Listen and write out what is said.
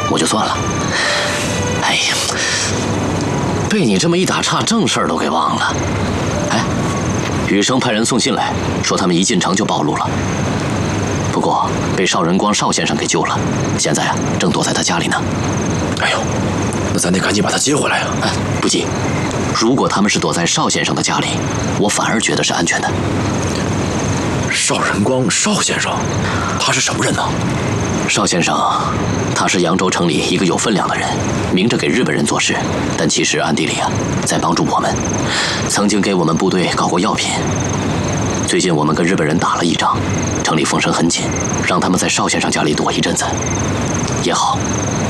我就算了。哎呀，被你这么一打岔，正事儿都给忘了。哎，雨生派人送信来，说他们一进城就暴露了。不过被邵仁光邵先生给救了，现在啊正躲在他家里呢。 哎呦，那咱得赶紧把他接回来呀！ 哎，不急，如果他们是躲在邵先生的家里，我反而觉得是安全的。 邵仁光，邵先生，他是什么人呢？ 邵先生，他是扬州城里一个有分量的人，明着给日本人做事，但其实暗地里啊在帮助我们，曾经给我们部队搞过药品。最近我们跟日本人打了一仗，城里风声很紧，让他们在邵先生家里躲一阵子。也好，